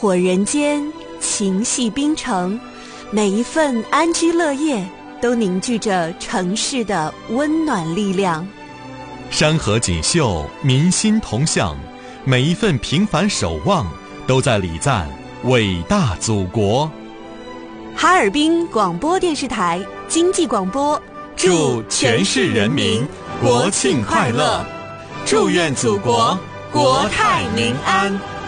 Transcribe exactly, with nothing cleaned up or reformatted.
火人间，情系冰城，每一份安居乐业都凝聚着城市的温暖力量。 山河锦绣，民心同向，每一份平凡守望都在礼赞伟大祖国。 哈尔滨广播电视台经济广播， 祝全市人民国庆快乐，祝愿祖国国泰民安。